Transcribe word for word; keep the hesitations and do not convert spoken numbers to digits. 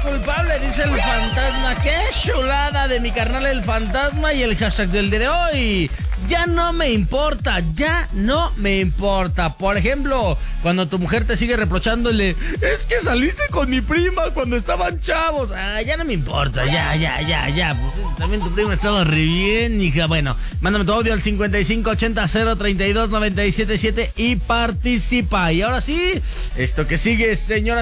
culpable, dice el fantasma. ¡Qué chulada de mi carnal el fantasma! Y el hashtag del día de hoy: ya no me importa, ya no me importa. Por ejemplo, cuando tu mujer te sigue reprochándole: es que saliste con mi prima cuando estaban chavos. Ah, ya no me importa, ya, ya, ya, ya. Pues eso, también tu prima estaba re bien, hija. Bueno, mándame tu audio al cincuenta y cinco ochenta cero treinta y dos noventa y siete siete y participa. Y ahora sí, esto que sigue, señoras